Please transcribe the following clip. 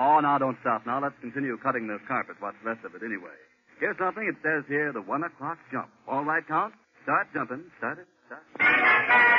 Oh, now, don't stop. Now, let's continue cutting this carpet. What's left of it, anyway. Here's something. It says here, the 1 o'clock jump. All right, Count? Start jumping. Start it. Start.